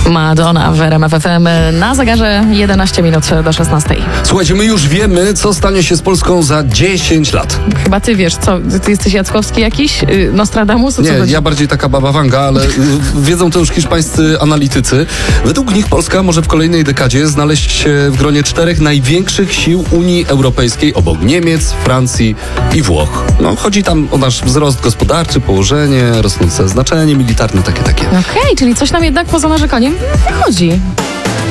Madonna w RMF FM na zegarze 11 minut do 16. Słuchajcie, my już wiemy, co stanie się z Polską za 10 lat. Chyba ty wiesz, co? Ty jesteś Jackowski jakiś? Nostradamus? O co Nie, chodzi? ja bardziej taka baba Wanga, ale wiedzą to już hiszpańscy analitycy. Według nich Polska może w kolejnej dekadzie znaleźć się w gronie 4 największych sił Unii Europejskiej obok Niemiec, Francji i Włoch. No, chodzi tam o nasz wzrost gospodarczy, położenie, rosnące znaczenie militarne, takie. Okej, czyli coś nam jednak poza narzekaniem wychodzi.